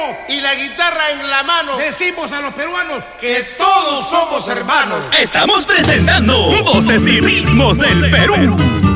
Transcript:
y la guitarra en la mano, decimos a los peruanos que todos somos hermanos. Estamos presentando Voces y Ritmos del Perú.